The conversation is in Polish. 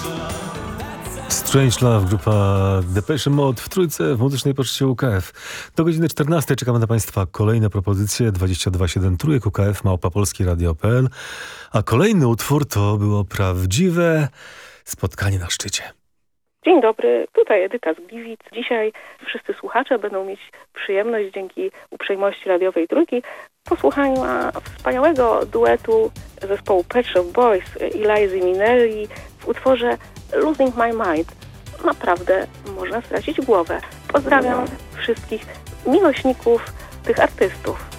Strangelove, grupa Depeche Mode w trójce w muzycznej poczcie UKF. Do godziny 14 czekamy na Państwa kolejne propozycje. 227 trójek UKF, @polskieradio.pl. A kolejny utwór to było prawdziwe spotkanie na szczycie. Dzień dobry, tutaj Edyta z Gliwic. Dzisiaj wszyscy słuchacze będą mieć przyjemność dzięki uprzejmości radiowej trójki posłuchania wspaniałego duetu zespołu Pet Shop Boys i Lizy Minnelli w utworze Losing My Mind. Naprawdę można stracić głowę. Pozdrawiam wszystkich miłośników tych artystów.